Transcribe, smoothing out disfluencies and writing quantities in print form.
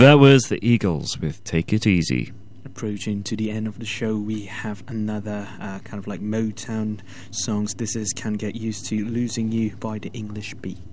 That was the Eagles with Take It Easy. Approaching to the end of the show, we have another kind of like Motown songs. This is Can't Get Used to Losing You by the English Beat.